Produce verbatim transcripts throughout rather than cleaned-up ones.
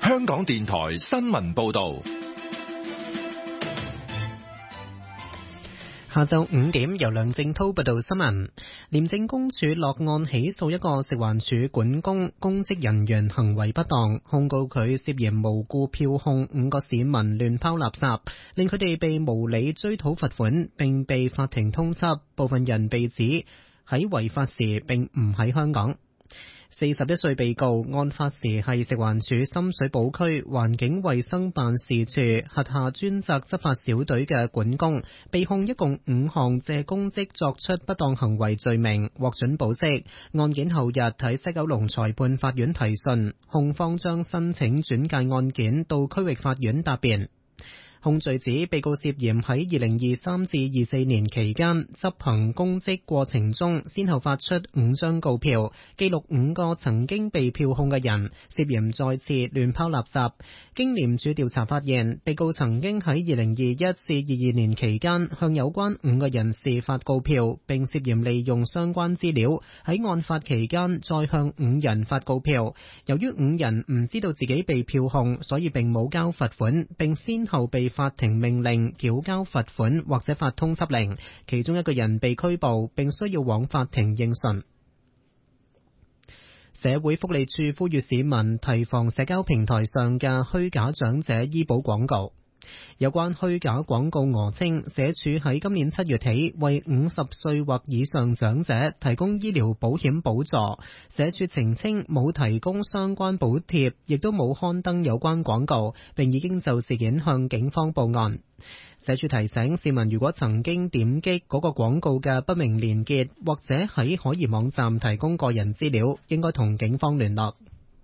香港電台新聞報道。 下晝五點，由梁正濤報道新聞。廉政公署落案起訴一個食環署管工公職人員行為不當，控告佢涉嫌無故票控五個市民亂拋垃圾，令佢哋被無理追討罰款，並被法庭通緝。部分人被指喺違法時並唔喺香港。四十一歲被告案發時係食環署深水埗區環境衛生辦事處轄下專責執法小隊嘅管工，被控一共五項借公職作出不當行為罪名，獲准保釋。案件後日喺西九龍裁判法院提訊，控方將申請轉介案件到區域法院答辯。控罪指被告涉嫌喺二零二三至二四年期間執行公職過程中，先後發出五張告票，記錄五個曾經被票控嘅人涉嫌再次亂拋垃圾。經廉署調查發現，被告曾經喺二零二一至二二年期間向有關五個人士發告票，並涉嫌利用相關資料喺案發期間再向五人發告票。由於五人唔知道自己被票控，所以並冇交罰款，並先後被法庭命令繳交罰款或者發通緝令，其中一個人被拘捕，並需要往法庭應訊。社會福利署呼籲市民提防社交平台上嘅虛假長者醫保廣告。有關虛假廣告訛稱，社署喺今年七月起為五十歲或以上長者提供醫療保險補助。社署澄清冇提供相關補貼，亦都冇刊登有關廣告，並已經就事件向警方報案。社署提醒市民，如果曾經點擊嗰個廣告嘅不明連結，或者喺可疑網站提供個人資料，應該同警方聯絡。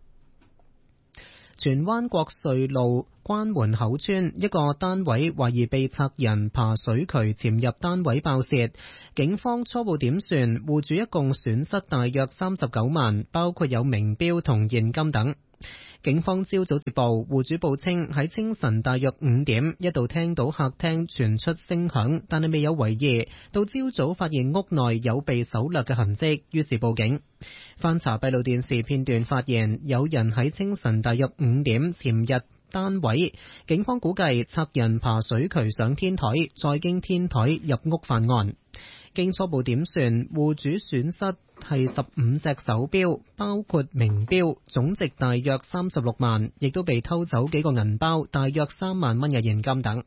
荃灣國瑞路關門口村一個單位懷疑被賊人爬水渠潛入單位爆竊，警方初步點算，戶主一共損失大約三十九萬，包括有名錶同現金等。警方朝早接報，戶主報稱喺清晨大約五點一度聽到客廳傳出聲響，但係未有為意，到朝早發現屋內有被搜掠嘅痕跡，於是報警。翻查閉路電視片段發現有人喺清晨大約五點潛入單位，警方估計賊人爬水渠上天台，再經天台入屋犯案。經初步點算，戶主損失係十五隻手錶，包括名錶，總值大約三十六萬，亦都被偷走幾個銀包，大約三萬蚊嘅現金等。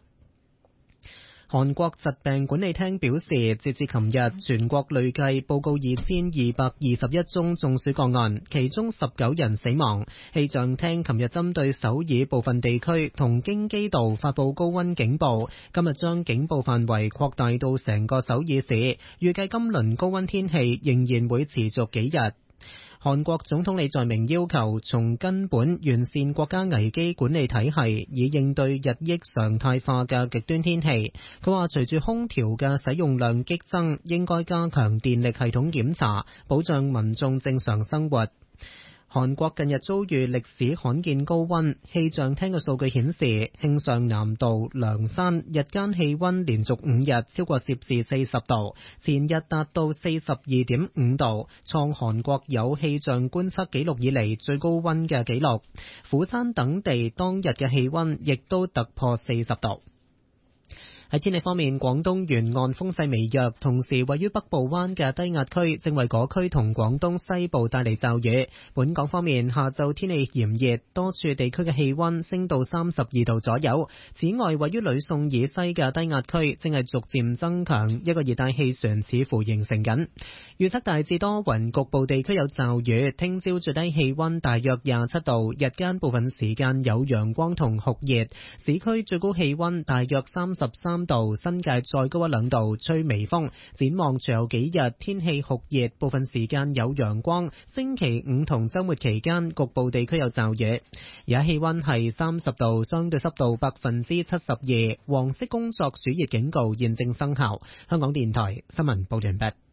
韓國疾病管理廳表示，截至琴日，全國累計報告二千二百二十一宗中暑個案，其中十九人死亡。氣象廳琴日針對首爾部分地區同京畿道發布高溫警報，今日將警報範圍擴大到成個首爾市，預計今輪高溫天氣仍然會持續幾日。韓國總統李在明要求從根本完善國家危機管理體系，以應對日益常態化嘅極端天氣。佢話隨住空調嘅使用量激增，應該加強電力系統檢查，保障民眾正常生活。韓國近日遭遇歷史罕見高溫，氣象廳嘅數據顯示，慶尚南道梁山日間氣溫連續五日超過攝氏四十度，前日達到四十二點五度，創韓國有氣象觀測記錄以嚟最高溫嘅紀錄。釜山等地當日嘅氣溫亦都突破四十度。喺天氣方面，廣東沿岸風勢微弱，同時位於北部灣嘅低壓區正為嗰區同廣東西部帶嚟驟雨。本港方面，下晝天氣炎熱，多處地區嘅氣溫升到三十二度左右。此外，位於呂宋以西嘅低壓區正係逐漸增強，一個熱帶氣旋似乎形成緊。預測大致多雲，局部地區有驟雨。聽朝最低氣溫大約廿七度，日間部分時間有陽光同酷熱。市區最高氣溫大約三十三度，新界再高一兩度，吹微風。展望隨後幾日天氣酷熱，部分時間有陽光。星期五同周末期間局部地區有驟雨。而家氣溫係三十度，相對濕度百分之七十二，黃色工作暑熱警告現正生效。香港電台新聞報完畢。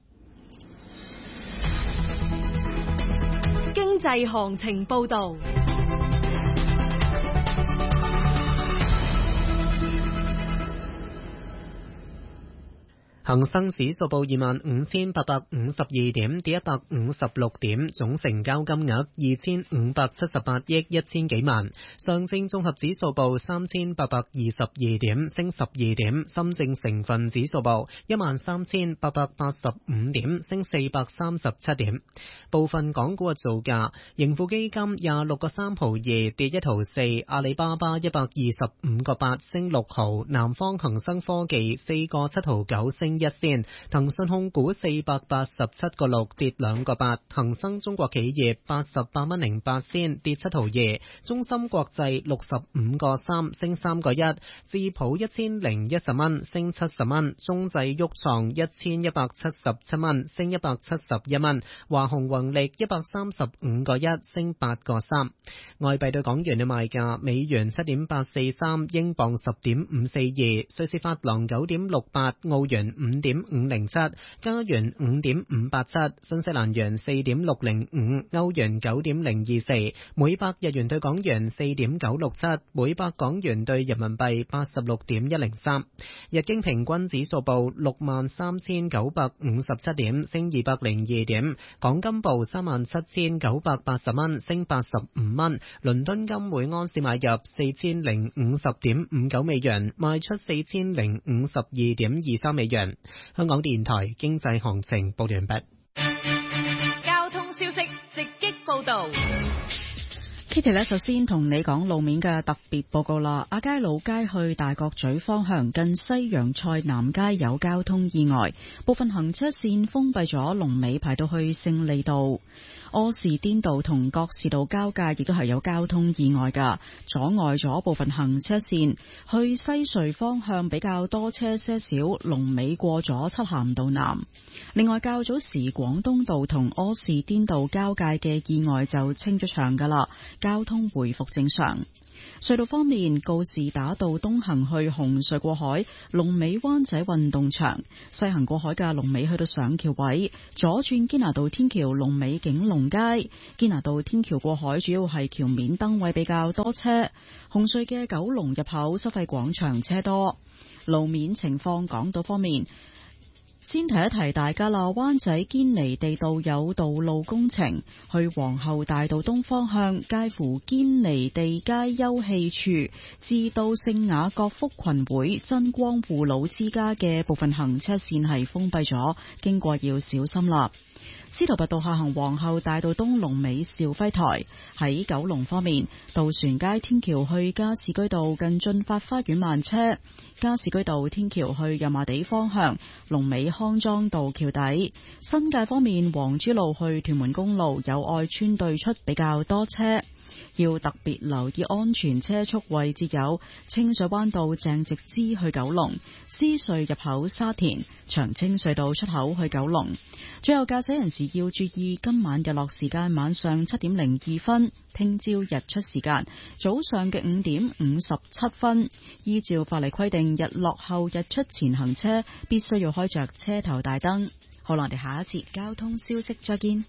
經濟行情報道。 恒生指數報二萬五千八百五十二點，跌一百五十六點，總成交金額二千五百七十八億一千幾萬。上證綜合指數報三千八百二十二點，升十二點。深證成分指數報一萬三千八百八十五點，升四百三十七點。部分港股嘅造價：盈富基金廿六個三毫二，跌一毫四；阿里巴巴一百二十五個八，升六毫；南方恒生科技四個七毫九，升一仙；騰訊控股四百八十七個六，跌兩個八；恒生中國企業八十八蚊零八仙，跌七毫二；中芯國際六十五個三，升三個一；智普一千零一十蚊，升七十蚊；中製旭創一千一百七十七蚊，升一百七十一蚊；華虹宏力一百三十五個一，升八個三。外幣對港元嘅賣價：美元七點八四三，英鎊十點五四二，瑞士法郎九點六八，澳元五點五零七，加元五點五八七，新西蘭元四點六零五，歐元九點零二四，每百日元對港元四點九六七，每百港元對人民幣八十六點一零三。日經平均指數報六萬三千九百五十七點，升二百零二點。港金報三萬七千九百八十蚊，升八十五蚊。倫敦金每盎司買入四千零五十點五九美元，賣出四千零五十二點二三美元。香港電台經濟行情報完畢。 交通消息直擊報道。 Kitty 呢，首先同你講路面嘅特別報告啦。亞皆老街去大角咀方向近西洋菜南街有交通意外，部分行車線封閉咗，龍尾排到去勝利道。柯士甸道同覺士道交界亦都係有交通意外噶，阻礙咗部分行車線。去西隧方向比較多車些少，龍尾過咗漆咸道南。另外較早時廣東道同柯士甸道交界嘅意外就清咗場噶啦，交通回復正常。隧道方面，告士打道東行去紅隧過海，龍尾灣仔運動場；西行過海嘅龍尾去到上橋位，左轉堅拿道天橋龍尾景隆街。堅拿道天橋過海主要係橋面燈位比較多車。紅隧嘅九龍入口收費廣場車多。路面情況，港島方面，先提一提大家啦，灣仔堅尼地道有道路工程，去皇后大道東方向介乎堅尼地街休憩處至到聖雅各福群會真光護老之家嘅部分行車線係封閉咗，經過要小心啦。司徒拔道下行皇后大道東龍尾兆輝台。喺九龍方面，渡船街天橋去加士居道近駿發花園慢車，加士居道天橋去油麻地方向龍尾康莊道橋底。新界方面，黃珠路去屯門公路友愛村對出比較多車，要特別留意安全車速位置有清水灣道鄭直支去九龍、獅隧入口沙田、長青隧道出口去九龍。最後駕駛人士要注意今晚日落時間晚上七點零二分，聽朝日出時間早上嘅五點五十七分。依照法例規定，日落後日出前行車必須要開着車頭大燈。好啦，我哋下一節交通消息再見。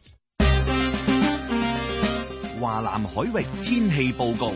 華南海域天氣報告。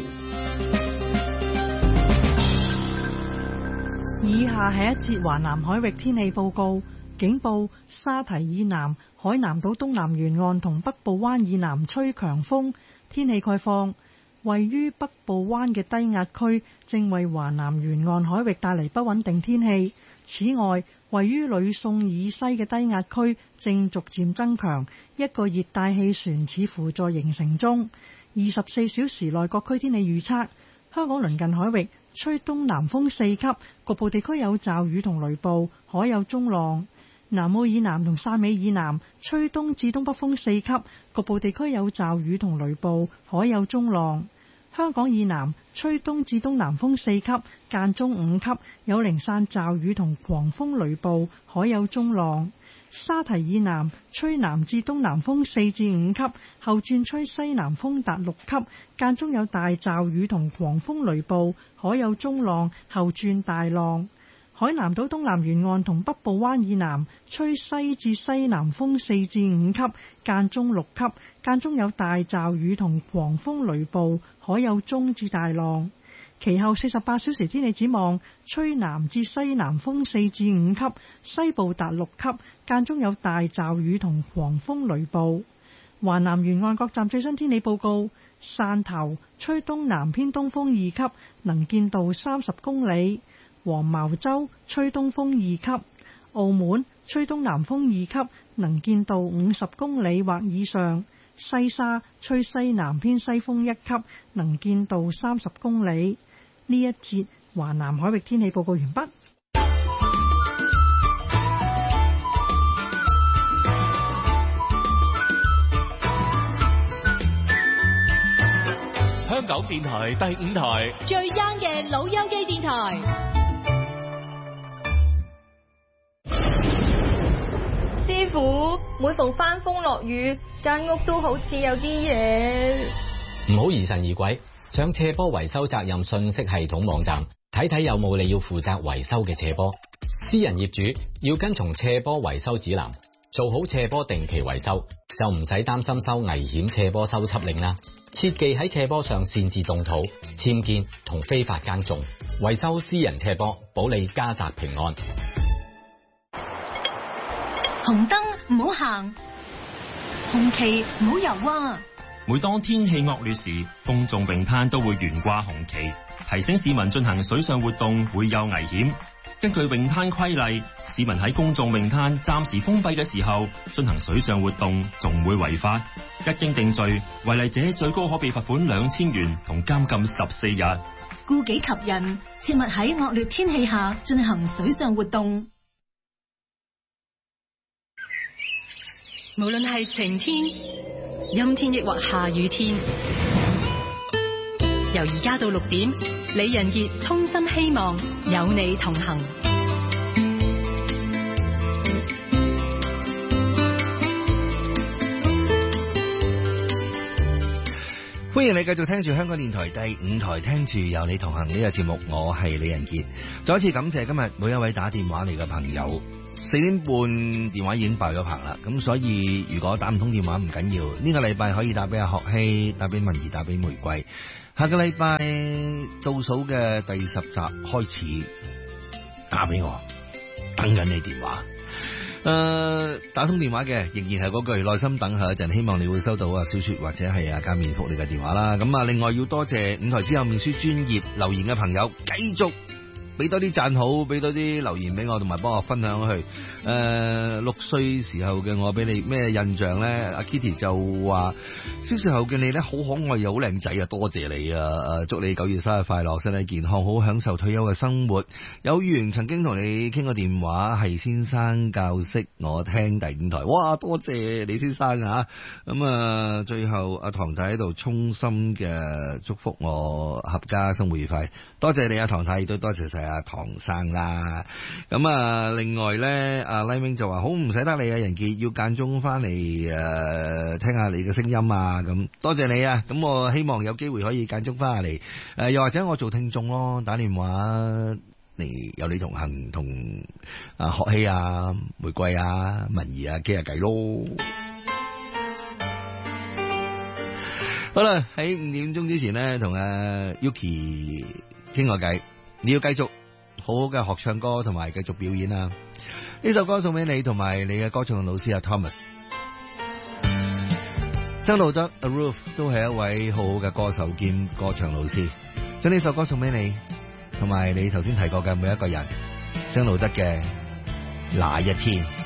以下係一節華南海域天氣報告。警報：沙堤以南、海南島東南沿岸同北部灣以南吹強風。天氣概況：位於北部灣嘅低壓區正為華南沿岸海域帶嚟不穩定天氣。此外，位於呂宋以西嘅低壓區正逐漸增強，一個熱帶氣旋似乎在形成中。二十四小時內各區天氣預測：香港鄰近海域吹東南風四級，局部地區有驟雨同雷暴，海有中浪。南澳以南同汕尾以南吹東至東北風四級，局部地區有驟雨同雷暴，海有中浪。香港以南吹東至東南風四級，間中五級，有零散驟雨同狂風雷暴，海有中浪。沙堤以南吹南至東南風四至五級，後轉吹西南風達六級，間中有大驟雨同狂風雷暴，海有中浪，後轉大浪。海南島東南沿岸同北部灣以南吹西至西南風四至五級，間中六級，間中有大驟雨同狂風雷暴，海有中至大浪。 其後四十八小時天氣展望，吹南至西南風四至五級，西部達六級，間中有大驟雨同狂風雷暴。華南沿岸各站最新天氣報告：汕頭吹東南偏東風二級，能見度三十公里；黃茅洲吹東風二級；澳門吹東南風二級，能見度五十公里或以上；西沙吹西南偏西風一級，能見度三十公里。呢一節華南海域天氣報告完畢。 香港電台第五台最 young 嘅老友記電台。 師傅，每逢翻風落雨，間屋都好似有啲嘢。 唔好疑神疑鬼，上斜坡維修責任信息系統網站睇睇有冇你要負責維修嘅斜坡。私人業主要跟從斜坡維修指南，做好斜坡定期維修，就唔使擔心收危險斜坡修葺令啦。切忌喺斜坡上擅自動土、僭建同非法耕種，維修私人斜坡，保你家宅平安。 紅燈唔好行，紅旗唔好游啊！ 每當天氣惡劣時，公眾泳灘都會懸掛紅旗，提醒市民進行水上活動會有危險。根據泳灘規例，市民喺公眾泳灘暫時封閉嘅時候進行水上活動，仲會違法。一經定罪，違例者最高可被罰款兩千元同監禁十四日。 顧己及人，切勿喺惡劣天氣下進行水上活動。無論係晴天、陰天抑或下雨天，由而家到六點，李仁傑衷心希望有你同行。 歡迎你繼續聽住香港電台第五台，聽住有你同行呢個節目，我係李仁傑。再一次感謝今日每一位打電話嚟嘅朋友。四點半電話已經爆咗棚啦，咁所以如果打唔通電話唔緊要，呢個禮拜可以打俾阿學希，打俾文怡，打俾玫瑰。下個禮拜倒數嘅第十集開始，打俾我，等緊你電話。誒、呃，打通電話嘅仍然係嗰句，耐心等下一陣，希望你會收到啊小雪或者係啊家面福你嘅電話啦。咁啊，另外要多謝五台之後面書專頁留言嘅朋友，繼續俾多啲讚好，俾多啲留言俾我，同埋幫我分享去。誒、呃，六歲時候嘅我俾你咩印象咧？阿 Kitty 就話，小時候嘅你咧好可愛又好靚仔啊，多謝你啊！誒，祝你九月生日快樂，身體健康，好好享受退休嘅生活。有緣曾經同你傾過電話，係先生教識我聽第五台，哇！多謝李先生啊！咁啊，最後阿唐太喺度衷心嘅祝福我合家生活愉快，多謝你啊唐太，亦都多謝晒阿唐生啦。咁啊，另外咧。阿黎明就話好唔使得你啊，仁傑要間中翻嚟誒聽下你嘅聲音啊，咁多謝你啊，咁我希望有機會可以間中翻下嚟，誒、呃、又或者我做聽眾咯，打電話嚟有你同行，同啊學希啊玫瑰啊文儀啊傾下偈咯。好啦，喺五點鐘之前呢，同阿 Yuki 傾個偈，你要繼續好好嘅學唱歌，同埋繼續表演啊！呢首歌送俾你同埋你嘅歌唱老師阿 Thomas， 曾路德阿 Ruth 都係一位好好嘅歌手兼歌唱老師，將呢首歌送俾你同埋你頭先提過嘅每一個人，曾路德嘅那一天。